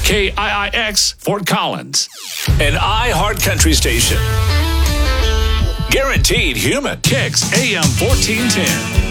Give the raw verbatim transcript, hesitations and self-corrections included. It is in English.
K I I X, Fort Collins. An iHeart Country station. Guaranteed human. Kicks A M fourteen ten.